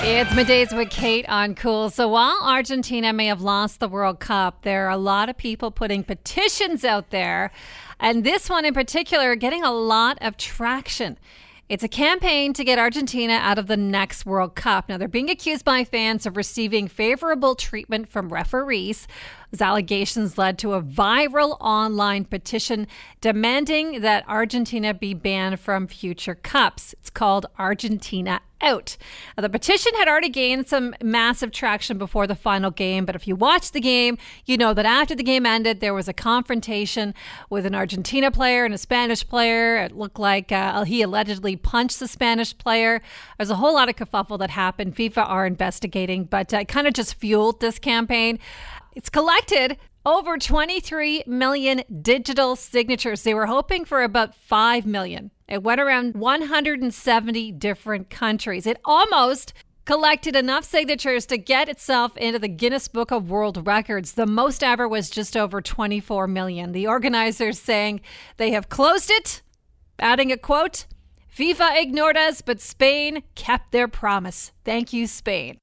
It's Middays with Kate on Cool. So while Argentina may have lost the World Cup, there are a lot of people putting petitions out there. And this one in particular getting a lot of traction. It's a campaign to get Argentina out of the next World Cup. Now, they're being accused by fans of receiving favorable treatment from referees. Those allegations led to a viral online petition demanding that Argentina be banned from future cups. It's called Argentina Out. Now, the petition had already gained some massive traction before the final game, but if you watched the game, you know that after the game ended, there was a confrontation with an Argentina player and a Spanish player. It looked like he allegedly punched the Spanish player. There's a whole lot of kerfuffle that happened. FIFA are investigating, but it kind of just fueled this campaign. It's collected over 23 million digital signatures. They were hoping for about 5 million. It went around 170 different countries. It almost collected enough signatures to get itself into the Guinness Book of World Records. The most ever was just over 24 million. The organizers saying they have closed it, adding a quote, "FIFA ignored us, but Spain kept their promise. Thank you, Spain."